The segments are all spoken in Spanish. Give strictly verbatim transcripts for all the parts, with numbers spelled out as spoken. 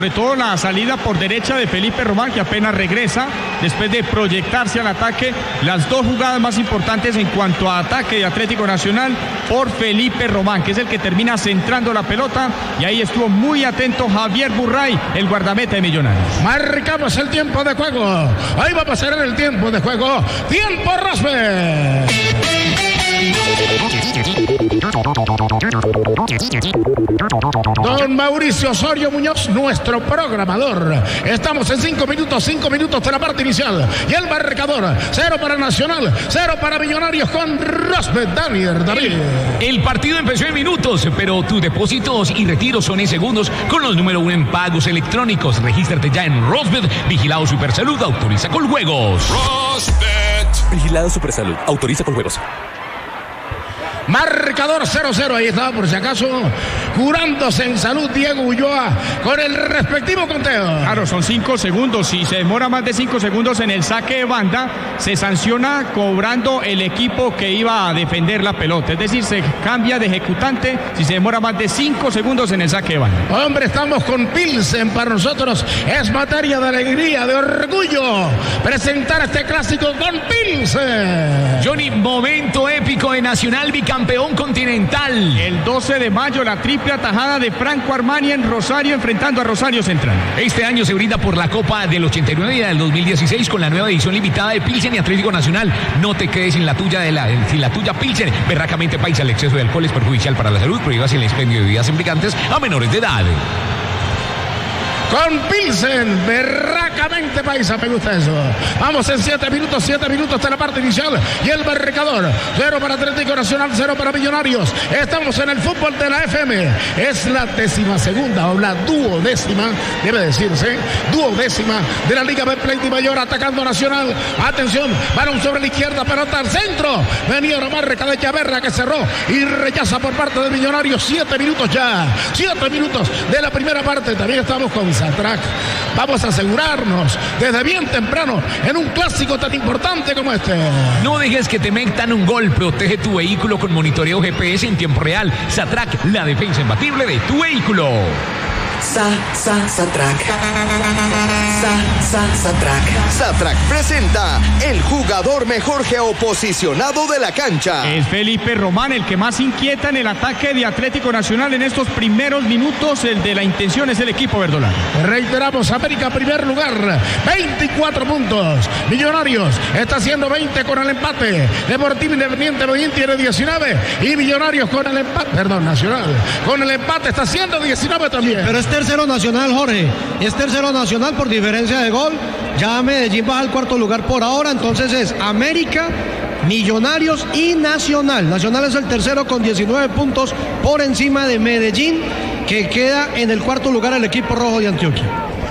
Sobre todo la salida por derecha de Felipe Román, que apenas regresa después de proyectarse al ataque. Las dos jugadas más importantes en cuanto a ataque de Atlético Nacional por Felipe Román, que es el que termina centrando la pelota, y ahí estuvo muy atento Javier Burray, el guardameta de Millonarios. Marcamos el tiempo de juego. Ahí va a pasar el tiempo de juego. Tiempo Rosberg. Don Mauricio Osorio Muñoz, nuestro programador. Estamos en cinco minutos, cinco minutos de la parte inicial. Y el marcador, cero para Nacional, cero para Millonarios con Rosberg. Daniel David. El partido empezó en minutos, pero tus depósitos y retiros son en segundos con los número uno en pagos electrónicos. Regístrate ya en Rosberg. Vigilado Supersalud, autoriza con juegos. Rosberg. Vigilado Supersalud, autoriza con juegos. Marcador cero cero, ahí estaba por si acaso curándose en salud Diego Ulloa con el respectivo conteo. Claro, son cinco segundos. Si se demora más de cinco segundos en el saque de banda, se sanciona cobrando el equipo que iba a defender la pelota. Es decir, se cambia de ejecutante si se demora más de cinco segundos en el saque de banda. Hombre, estamos con Pilsen. Para nosotros es materia de alegría, de orgullo presentar este clásico con Pilsen. Johnny, momento épico de Nacional bicampeón continental. El doce de mayo, la triple atajada de Franco Armani en Rosario, enfrentando a Rosario Central. Este año se brinda por la Copa del ochenta y nueve y del dos mil dieciséis con la nueva edición limitada de Pilsen y Atlético Nacional. No te quedes sin la tuya de la, sin la tuya Pilsen. Berracamente paisa, el exceso de alcohol es perjudicial para la salud. Prohíbas el expendio de bebidas embriagantes a menores de edad. Con Pilsen, berracamente paisa, me gusta eso. Vamos en siete minutos, siete minutos de la parte inicial. Y el marcador, cero para Atlético Nacional, cero para Millonarios. Estamos en el fútbol de la F M. Es la décima segunda o la duodécima, debe decirse, duodécima de la Liga Betplay Mayor, atacando Nacional. Atención, balón sobre la izquierda, pelota al centro. Venía la marca de Chaverra que cerró y rechaza por parte de Millonarios. Siete minutos ya, siete minutos de la primera parte. También estamos con Satrac. Vamos a asegurarnos desde bien temprano en un clásico tan importante como este. No dejes que te metan un gol. Protege tu vehículo con monitoreo G P S en tiempo real. Satrac, la defensa imbatible de tu vehículo. Sa, sa, Satrac. Sa, sa, Satrac. Satrac presenta el jugador mejor geoposicionado de la cancha. Es Felipe Román el que más inquieta en el ataque de Atlético Nacional en estos primeros minutos. El de la intención es el equipo verdolaga. Reiteramos, América primer lugar, veinticuatro puntos. Millonarios está haciendo veinte con el empate. Deportivo Independiente Medellín tiene diecinueve y Millonarios con el empate, perdón, Nacional con el empate está haciendo diecinueve también. Pero es tercero Nacional, Jorge. Es tercero Nacional por diferencia de gol. Ya Medellín baja al cuarto lugar por ahora. Entonces es América, Millonarios y Nacional. Nacional es el tercero con diecinueve puntos por encima de Medellín, que queda en el cuarto lugar el equipo rojo de Antioquia.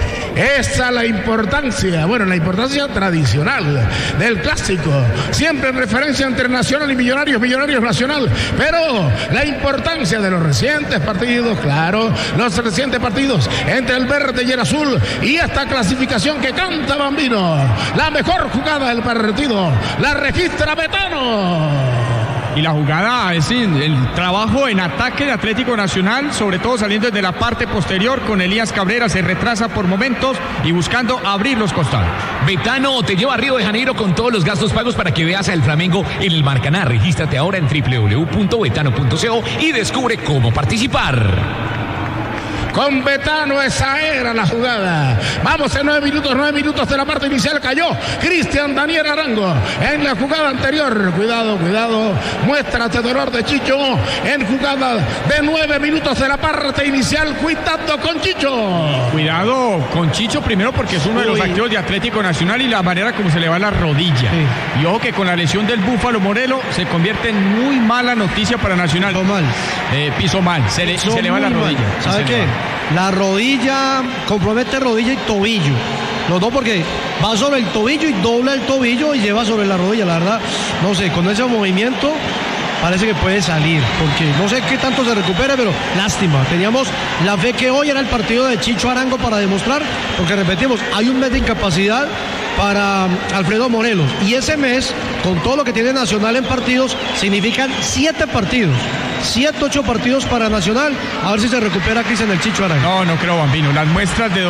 Esa es la importancia, bueno, la importancia tradicional del clásico, siempre en referencia entre Nacional y Millonarios, Millonarios Nacional, pero la importancia de los recientes partidos, claro, los recientes partidos entre el verde y el azul y esta clasificación que canta Bambino, la mejor jugada del partido, la registra Betano. Y la jugada, es decir, el trabajo en ataque de Atlético Nacional, sobre todo saliendo desde la parte posterior con Elías Cabrera, se retrasa por momentos y buscando abrir los costados. Betano te lleva a Río de Janeiro con todos los gastos pagos para que veas al Flamengo en el Maracaná. Regístrate ahora en doble u doble u doble u punto betano punto co y descubre cómo participar. Con Betano esa era la jugada. Vamos en nueve minutos, nueve minutos de la parte inicial. Cayó Cristian Daniel Arango en la jugada anterior. Cuidado, cuidado. Muestra este dolor de Chicho en jugada de nueve minutos de la parte inicial. Cuidado con Chicho. Cuidado con Chicho primero porque es uno Uy. de los activos de Atlético Nacional y la manera como se le va la rodilla. Sí. Y ojo que con la lesión del Búfalo Morelo se convierte en muy mala noticia para Nacional. Pisó mal. Eh, piso mal. Se le, se le va la rodilla. ¿Sabe qué? La rodilla compromete rodilla y tobillo. Los dos porque va sobre el tobillo y dobla el tobillo y lleva sobre la rodilla. La verdad, no sé, con ese movimiento parece que puede salir. Porque no sé qué tanto se recupere, pero lástima. Teníamos la fe que hoy era el partido de Chicho Arango para demostrar. Porque repetimos, hay un mes de incapacidad para Alfredo Morelos. Y ese mes, con todo lo que tiene Nacional en partidos, significan siete partidos. siete, ocho partidos para Nacional. A ver si se recupera Cristian el Chicho Arango. No, no creo, Bambino. Las muestras de